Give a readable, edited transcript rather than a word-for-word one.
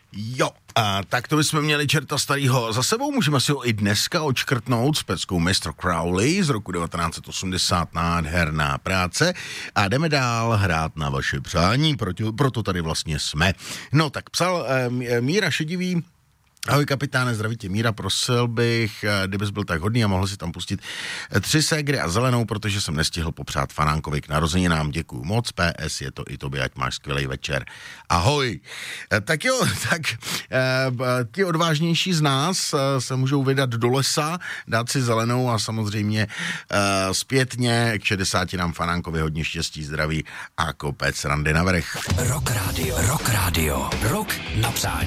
Jo, tak to bychom měli čerta starýho za sebou, můžeme si ho i dneska odškrtnout s peckou Mr. Crowley z roku 1980, nádherná práce a jdeme dál hrát na vaše přání, proto tady vlastně jsme. No tak psal Míra Šedivý. Ahoj kapitáne, zdraví tě Míra, prosil bych, kdybys byl tak hodný a mohl si tam pustit 3 ségry a zelenou, protože jsem nestihl popřát Fanánkovi k narozeninám, děkuju moc, PS, je to i tobě, ať máš skvělý večer. Ahoj. Tak jo, tak ti odvážnější z nás se můžou vydat do lesa, dát si zelenou a samozřejmě zpětně k 60 nám Fanánkovi hodně štěstí, zdraví a kopec randy navrch. Rock Radio, rock na přání.